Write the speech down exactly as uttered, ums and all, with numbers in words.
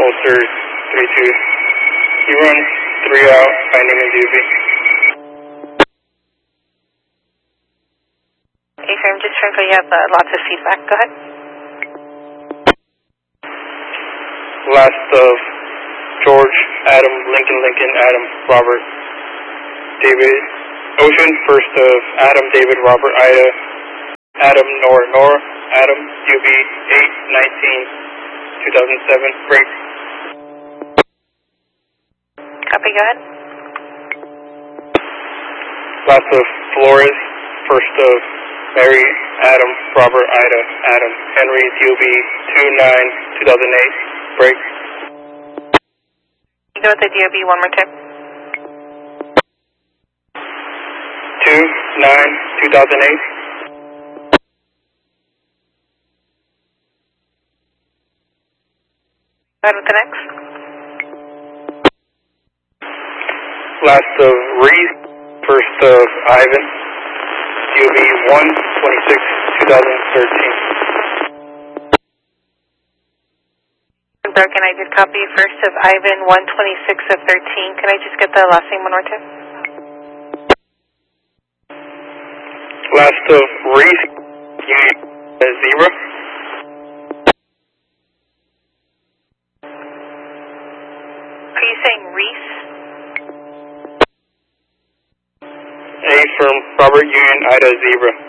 Ulster three two. You run three out, finding a D O B. A-frame, just frankly, you have uh, lots of feedback. Go ahead. Last of George, Adam, Lincoln, Lincoln, Adam, Robert, David, Ocean. First of Adam, David, Robert, Ida, Adam, Nora, Nora, Adam, U B eight nineteen two thousand seven. Break. Copy, go ahead. Last of Flores. First of Mary, Adam, Robert, Ida, Adam, Henry, D O B two nine two thousand eight. Break. You go with the D O B one more time. two nine two thousand eight. Go ahead with the next. Last of Reese. First of Ivan. D O B one twenty-six two thousand thirteen. Broken, I did copy first of Ivan one twenty-six of thirteen. Can I just get the last name one more time? Last of Reese. Unit zero. Are you saying Reese? A from Robert Union Ida Zebra.